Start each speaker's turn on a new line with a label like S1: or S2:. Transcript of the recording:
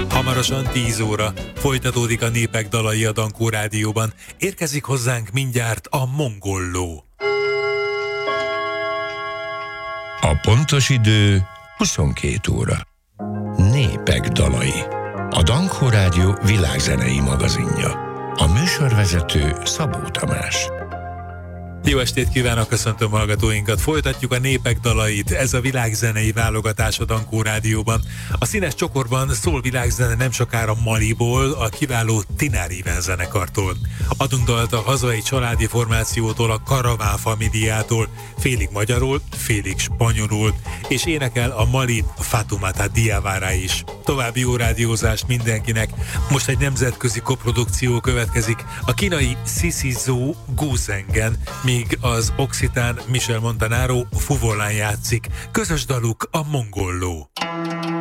S1: Hamarosan 10 óra folytatódik a Népek dalai a Dankó Rádióban. Érkezik hozzánk mindjárt a Mongolló.
S2: A pontos idő 22 óra. Népek dalai. A Dankó Rádió világzenei magazinja. A műsorvezető Szabó Tamás.
S1: Jó estét kívánok, köszöntöm hallgatóinkat. Folytatjuk a Népek dalait, ez a világzenei válogatás a Dankó Rádióban. A színes csokorban szól világzene nem sokára Maliból, a kiváló Tinár Even zenekartól. Adunk dalt a hazai családi formációtól, a Karaván Familiától, félig magyarul, félig spanyolul, és énekel a Mali Fatoumata Diawara is. További jó rádiózást mindenkinek. Most egy nemzetközi koprodukció következik, a kínai Sisizhou Guzengen, míg az occitán Michel Montanaro fuvolán játszik. Közös daluk a Mongolló.